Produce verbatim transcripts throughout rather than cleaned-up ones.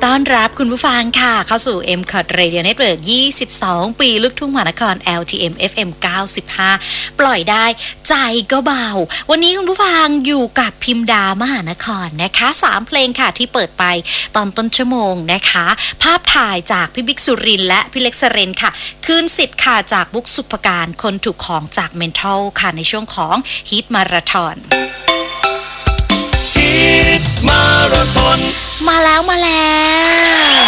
ต้อนรับคุณผู้ฟังค่ะเข้าสู่ เอ็ม คอท Radio Network ยี่สิบสอง ปีลูกทุ่งมหานคร แอล ที เอ็ม เอฟ เอ็ม เก้าสิบห้า ปล่อยได้ใจก็เบาวันนี้คุณผู้ฟังอยู่กับพิมดามหานครนะคะสามเพลงค่ะที่เปิดไปตอนต้นชั่วโมงนะคะภาพถ่ายจากพี่บิ๊กสุรินทร์และพี่เล็กสเรนค่ะคืนสิทธิ์ค่ะจากบุ๊กสุภการคนถูกของจากเมนทัลค่ะในช่วงของฮิตมาราธอนมาราธอนมาแล้วมาแล้ว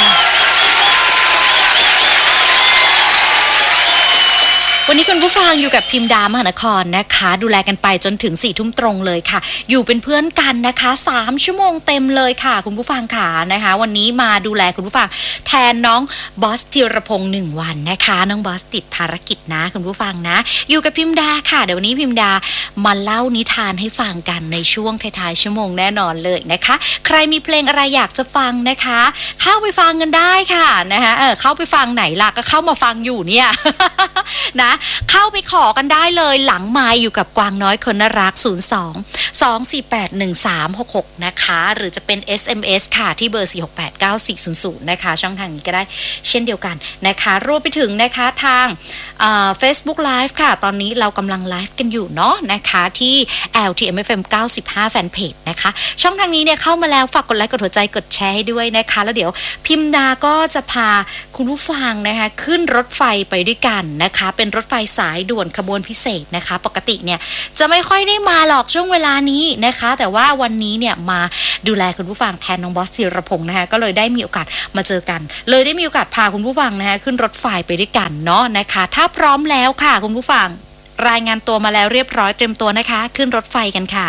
วันนี้คุณผู้ฟังอยู่กับพิมดามหานครนะคะดูแลกันไปจนถึงสี่ทุ่มตรงเลยค่ะอยู่เป็นเพื่อนกันนะคะสามชั่วโมงเต็มเลยค่ะคุณผู้ฟังค่ะนะคะวันนี้มาดูแลคุณผู้ฟังแทนน้องบอสธีรพงษ์หนึ่งวันนะคะน้องบอสติดภารกิจนะคุณผู้ฟังนะอยู่กับพิมดาค่ะเดี๋ยววันนี้พิมดามาเล่านิทานให้ฟังกันในช่วงท้ายๆชั่วโมงแน่นอนเลยนะคะใครมีเพลงอะไรอยากจะฟังนะคะเข้าไปฟังกันได้ค่ะนะคะเออเข้าไปฟังไหนล่ะก็เข้ามาฟังอยู่เนี่ย นะเข้าไปขอกันได้เลยหลังไมค์อยู่กับกวางน้อยคนน่ารักศูนย์ สอง สอง สี่ แปด หนึ่ง สาม หก หกนะคะหรือจะเป็น เอส เอ็ม เอส ค่ะที่เบอร์สี่ หก แปด เก้า สี่ ศูนย์ ศูนย์นะคะช่องทางนี้ก็ได้เช่นเดียวกันนะคะรวมไปถึงนะคะทางเอ่อ Facebook Live ค่ะตอนนี้เรากำลังไลฟ์กันอยู่เนาะนะคะที่ แอล ที เอ็ม เอฟ เอ็ม เก้าสิบห้า แฟนเพจนะคะช่องทางนี้เนี่ยเข้ามาแล้วฝากกดไลค์กดหัวใจกดแชร์ให้ด้วยนะคะแล้วเดี๋ยวพิมดาก็จะพาคุณผู้ฟังนะคะขึ้นรถไฟไปด้วยกันนะคะเป็นรถไฟสายด่วนขบวนพิเศษนะคะปกติเนี่ยจะไม่ค่อยได้มาหรอกช่วงเวลานี้นะคะแต่ว่าวันนี้เนี่ยมาดูแลคุณผู้ฟังแทนน้องบอสธีรพงษ์นะคะก็เลยได้มีโอกาสมาเจอกันเลยได้มีโอกาสพาคุณผู้ฟังนะคะขึ้นรถไฟไปด้วยกันเนาะนะคะถ้าพร้อมแล้วค่ะคุณผู้ฟังรายงานตัวมาแล้วเรียบร้อยเตรียมตัวนะคะขึ้นรถไฟกันค่ะ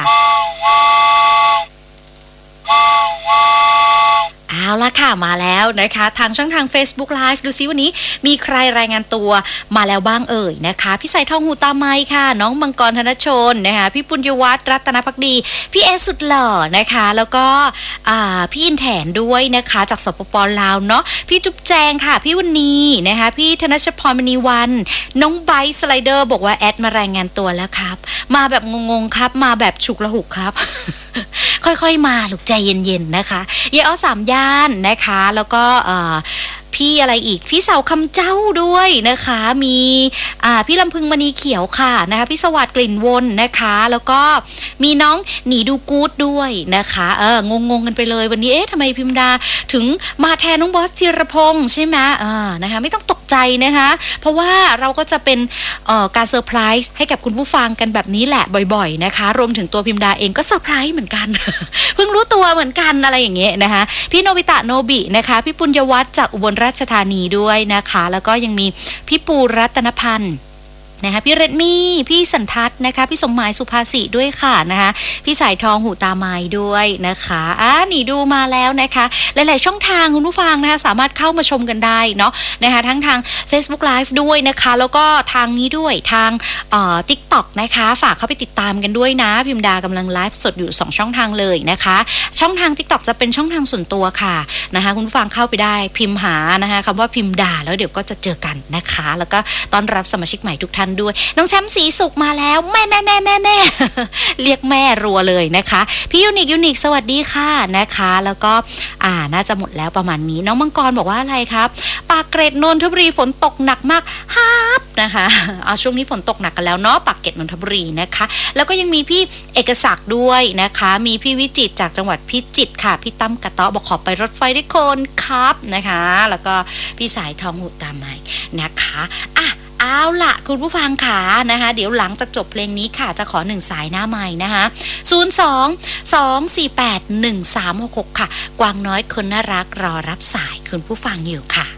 เอาละค่ะมาแล้วนะคะทางช่องทาง Facebook Live ดูซิวันนี้มีใครรายงานตัวมาแล้วบ้างเอ่ยนะคะพี่สายทองหูตาไมค่ะน้องมังกรธนชนนะคะพี่ปุญญวัฒน์รัตนภักดีพี่เอสุดหล่อนะคะแล้วก็พี่อินแถนด้วยนะคะจากสปป.ลาวเนาะพี่จุ๊บแจงค่ะพี่วันนี้นะคะพี่ธนชพรมณีวันน้องไบสไลเดอร์บอกว่าแอดมารายงานตัวแล้วครับมาแบบงงๆครับมาแบบฉุกละหุกครับ ค่อยๆมาลูกใจเย็นๆนะคะเยอ้อสามย่านนะคะแล้วก็พี่อะไรอีกพี่เสาคำเจ้าด้วยนะคะมีพี่ลำพึงมณีเขียวค่ะนะคะพี่สวัสดิ์กลิ่นวนนะคะแล้วก็มีน้องหนีดูกู๊ดด้วยนะคะเอองงๆกันไปเลยวันนี้เอ๊ะทำไมพิมดาถึงมาแทนน้องบอสธีรพงษ์ใช่ไหมอ่านะคะไม่ต้องตกใจนะคะเพราะว่าเราก็จะเป็นการเซอร์ไพรส์ให้กับคุณผู้ฟังกันแบบนี้แหละบ่อยๆนะคะรวมถึงตัวพิมดาเองก็เซอร์ไพรส์เหมือนกัน เพิ่งรู้ตัวเหมือนกันอะไรอย่างเงี้ยนะคะพี่โนบิตะโนบินะคะพี่ปุญญวัฒน์จากอุบลราชธานีด้วยนะคะแล้วก็ยังมีพี่ปูรัตนพันธ์นะคะพี่เรดมี่พี่สันทัศน์นะคะพี่สมหมายสุภาษิด้วยค่ะนะคะพี่สายทองหูตาไม้ด้วยนะคะอ่านี่ดูมาแล้วนะคะหลายๆช่องทางคุณผู้ฟังนะคะสามารถเข้ามาชมกันได้เนาะนะคะทั้งทาง Facebook Live ด้วยนะคะแล้วก็ทางนี้ด้วยทางเอ่อ TikTok นะคะฝากเข้าไปติดตามกันด้วยนะพิมดากำลังไลฟ์สดอยู่สองช่องทางเลยนะคะช่องทาง TikTok จะเป็นช่องทางส่วนตัวค่ะนะคะคุณผู้ฟังเข้าไปได้พิมพ์หานะคะคำว่าพิมดาแล้วเดี๋ยวก็จะเจอกันนะคะแล้วก็ต้อนรับสมาชิกใหม่ทุกท่านด้วยน้องแชมป์สีสุกมาแล้วแม่แม่แม่แม่แม่ เรียกแม่รัวเลยนะคะพี่ยูนิคยูนิคสวัสดีค่ะนะคะแล้วก็อ่าน่าจะหมดแล้วประมาณนี้น้องมังกรบอกว่าอะไรครับปากเกร็ดนนทบุรีฝนตกหนักมากฮับนะคะเอาช่วงนี้ฝนตกหนักกันแล้วเนาะปากเกร็ดนนทบุรีนะคะแล้วก็ยังมีพี่เอกศักดิ์ด้วยนะคะมีพี่วิจิตรจากจังหวัดพิจิตรค่ะพี่ตั้มกระเตาะบอกขอไปรถไฟด้วยคนครับนะคะแล้วก็พี่สายทองหูตาไม้นะคะอ่ะเอาล่ะคุณผู้ฟังค่ะนะคะเดี๋ยวหลังจากจบเพลงนี้ค่ะจะขอหนึ่งสายหน้าใหม่นะคะศูนย์ สอง สอง สี่ แปด หนึ่ง สาม หก หกค่ะกวางน้อยคนน่ารักรอรับสายคุณผู้ฟังอยู่ค่ะ